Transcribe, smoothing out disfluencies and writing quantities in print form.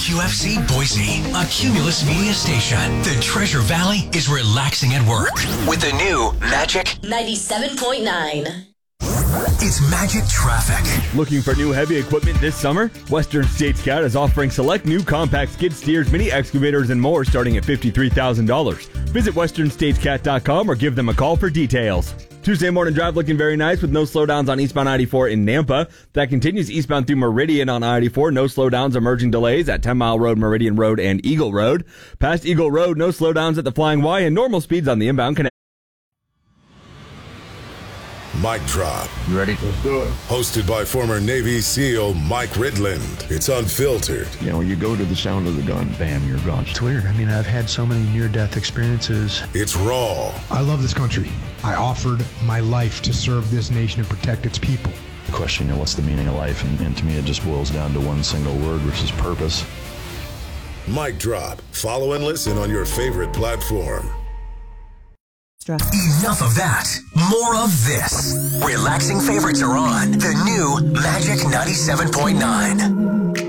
WQFC Boise, a Cumulus Media station. The Treasure Valley is relaxing at work with the new Magic 97.9. It's Magic Traffic. Looking for new heavy equipment this summer? Western States Cat is offering select new compact skid steers, mini excavators, and more starting at $53,000. Visit westernstatescat.com or give them a call for details. Tuesday morning drive looking very nice with no slowdowns on eastbound I-84 in Nampa. That continues eastbound through Meridian on I-84. No slowdowns, emerging delays at 10 Mile Road, Meridian Road, and Eagle Road. Past Eagle Road, no slowdowns at the Flying Y and normal speeds on the inbound connect. Mic Drop. You ready? Let's do it. Hosted by former Navy SEAL Mike Ridland. It's unfiltered. You know, you go to the sound of the gun, bam, you're gone. It's weird. I mean, I've had so many near-death experiences. It's raw. I love this country. I offered my life to serve this nation and protect its people. The question, you know, what's the meaning of life? And to me, it just boils down to one single word, which is purpose. Mic Drop. Follow and listen on your favorite platform. Enough of that. More of this. Relaxing favorites are on the new Magic 97.9.